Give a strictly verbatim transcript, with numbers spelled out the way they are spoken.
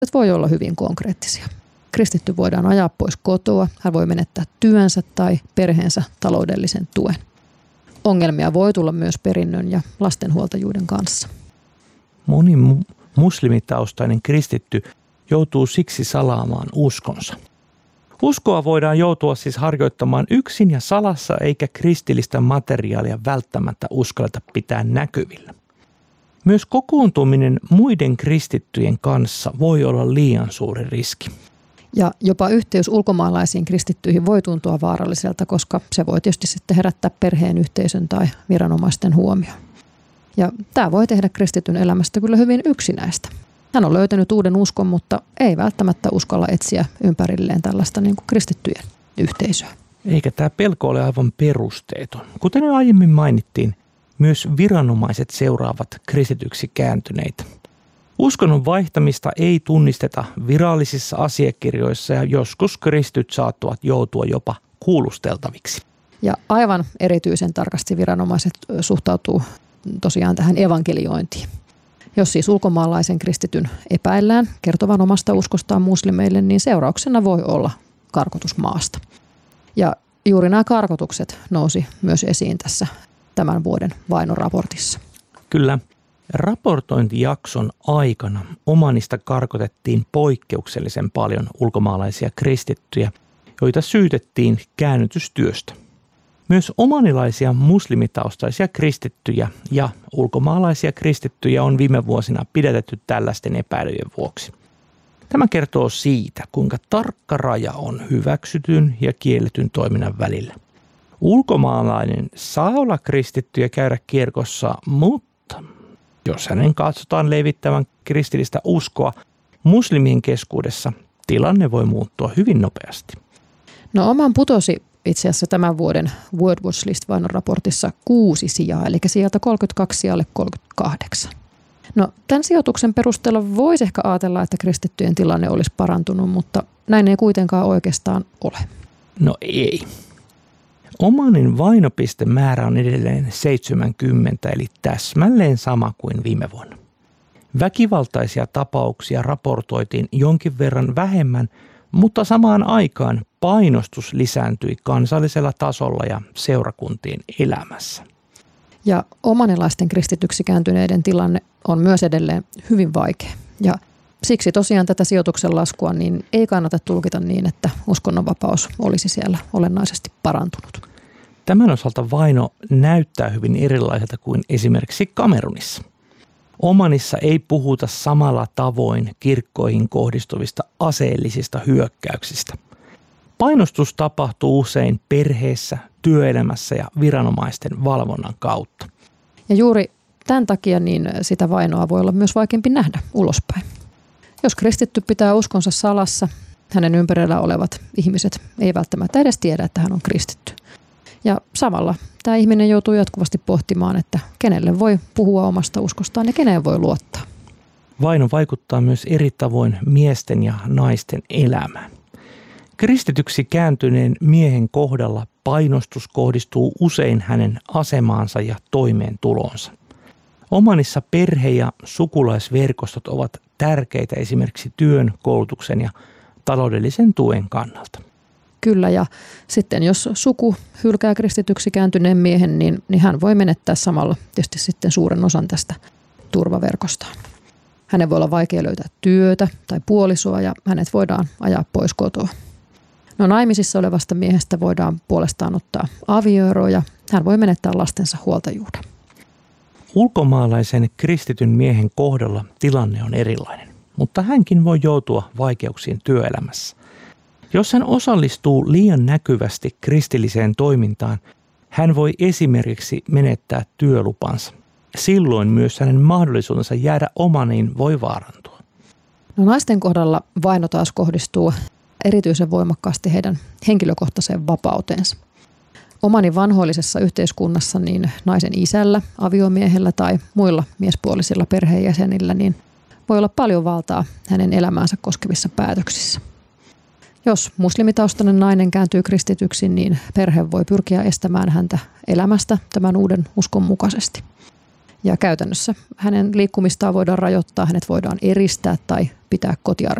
voi olla hyvin konkreettisia. Kristitty voidaan ajaa pois kotoa, hän voi menettää työnsä tai perheensä taloudellisen tuen. Ongelmia voi tulla myös perinnön ja lastenhuoltajuuden kanssa. Moni mu- muslimitaustainen kristitty joutuu siksi salaamaan uskonsa. Uskoa voidaan joutua siis harjoittamaan yksin ja salassa, eikä kristillistä materiaalia välttämättä uskalleta pitää näkyvillä. Myös kokoontuminen muiden kristittyjen kanssa voi olla liian suuri riski. Ja jopa yhteys ulkomaalaisiin kristittyihin voi tuntua vaaralliselta, koska se voi tietysti sitten herättää perheen, yhteisön tai viranomaisten huomioon. Ja tämä voi tehdä kristityn elämästä kyllä hyvin yksinäistä. Hän on löytänyt uuden uskon, mutta ei välttämättä uskalla etsiä ympärilleen tällaista niin kuin kristittyjen yhteisöä. Eikä tämä pelko ole aivan perusteeton. Kuten jo aiemmin mainittiin, myös viranomaiset seuraavat kristityksi kääntyneitä. Uskonnon vaihtamista ei tunnisteta virallisissa asiakirjoissa ja joskus kristityt saattavat joutua jopa kuulusteltaviksi. Ja aivan erityisen tarkasti viranomaiset suhtautuu tosiaan tähän evankeliointiin. Jos siis ulkomaalaisen kristityn epäillään kertovan omasta uskostaan muslimeille, niin seurauksena voi olla karkotus maasta. Ja juuri nämä karkotukset nousi myös esiin tässä tämän vuoden vainoraportissa. Kyllä. Raportointijakson aikana Omanista karkotettiin poikkeuksellisen paljon ulkomaalaisia kristittyjä, joita syytettiin käännytystyöstä. Myös omanilaisia muslimitaustaisia kristittyjä ja ulkomaalaisia kristittyjä on viime vuosina pidätetty tällaisten epäilyjen vuoksi. Tämä kertoo siitä, kuinka tarkka raja on hyväksytyn ja kielletyn toiminnan välillä. Ulkomaalainen saa olla kristitty ja käydä kirkossa, mutta jos hänen katsotaan levittävän kristillistä uskoa muslimien keskuudessa, tilanne voi muuttua hyvin nopeasti. No Oman putosi itse asiassa tämän vuoden World Watch List-vainoraportissa kuusi sijaa, eli sieltä kolmekymmentäkaksi sijalle kolmekymmentäkahdeksan. No tämän sijoituksen perusteella voisi ehkä ajatella, että kristittyjen tilanne olisi parantunut, mutta näin ei kuitenkaan oikeastaan ole. No ei. Omanin vainopistemäärä on edelleen seitsemänkymmentä, eli täsmälleen sama kuin viime vuonna. Väkivaltaisia tapauksia raportoitiin jonkin verran vähemmän, mutta samaan aikaan painostus lisääntyi kansallisella tasolla ja seurakuntien elämässä. Ja omanilaisten kristityksi kääntyneiden tilanne on myös edelleen hyvin vaikea. Ja siksi tosiaan tätä sijoituksen laskua niin ei kannata tulkita niin, että uskonnonvapaus olisi siellä olennaisesti parantunut. Tämän osalta vaino näyttää hyvin erilaiselta kuin esimerkiksi Kamerunissa. Omanissa ei puhuta samalla tavoin kirkkoihin kohdistuvista aseellisista hyökkäyksistä. Painostus tapahtuu usein perheessä, työelämässä ja viranomaisten valvonnan kautta. Ja juuri tämän takia niin sitä vainoa voi olla myös vaikeampi nähdä ulospäin. Jos kristitty pitää uskonsa salassa, hänen ympärillä olevat ihmiset ei välttämättä edes tiedä, että hän on kristitty. Ja samalla tämä ihminen joutuu jatkuvasti pohtimaan, että kenelle voi puhua omasta uskostaan ja keneen voi luottaa. Vaino vaikuttaa myös eri tavoin miesten ja naisten elämään. Kristityksi kääntyneen miehen kohdalla painostus kohdistuu usein hänen asemaansa ja toimeentulonsa. Omanissa perhe- ja sukulaisverkostot ovat tärkeitä esimerkiksi työn, koulutuksen ja taloudellisen tuen kannalta. Kyllä, ja sitten jos suku hylkää kristityksi kääntyneen miehen, niin, niin hän voi menettää samalla tietysti sitten suuren osan tästä turvaverkostaan. Hänen voi olla vaikea löytää työtä tai puolisoa ja hänet voidaan ajaa pois kotoa. No naimisissa olevasta miehestä voidaan puolestaan ottaa avioero ja hän voi menettää lastensa huoltajuuden. Ulkomaalaisen kristityn miehen kohdalla tilanne on erilainen, mutta hänkin voi joutua vaikeuksiin työelämässä. Jos hän osallistuu liian näkyvästi kristilliseen toimintaan, hän voi esimerkiksi menettää työlupansa. Silloin myös hänen mahdollisuutensa jäädä Omaniin voi vaarantua. No naisten kohdalla vaino taas kohdistuu erityisen voimakkaasti heidän henkilökohtaiseen vapauteensa. Omanin vanhoillisessa yhteiskunnassa niin naisen isällä, aviomiehellä tai muilla miespuolisilla perheenjäsenillä niin voi olla paljon valtaa hänen elämäänsä koskevissa päätöksissä. Jos muslimitaustainen nainen kääntyy kristityksi, niin perhe voi pyrkiä estämään häntä elämästä tämän uuden uskon mukaisesti. Ja käytännössä hänen liikkumistaan voidaan rajoittaa, hänet voidaan eristää tai pitää kotiarestissa.